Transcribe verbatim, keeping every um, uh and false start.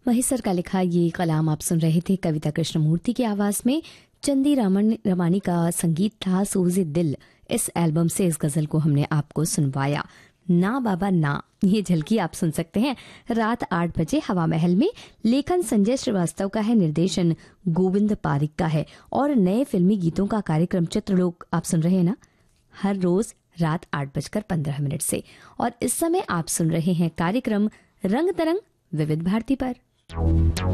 महिसर का लिखा ये कलाम आप सुन रहे थे कविता कृष्णमूर्ति की आवाज में। चंदी रामन रमानी का संगीत था। सोज़े दिल इस एल्बम से इस गजल को हमने आपको सुनवाया। ना बाबा ना, ये झलकी आप सुन सकते हैं रात आठ बजे हवा महल में। लेखन संजय श्रीवास्तव का है, निर्देशन गोविंद पारिक का है और नए फिल्मी गीतों का कार्यक्रम चित्रलोक आप सुन रहे हैं ना, हर रोज रात आठ बजकर पंद्रह मिनट से। और इस समय आप सुन रहे हैं कार्यक्रम रंग तरंग विविध भारती पर।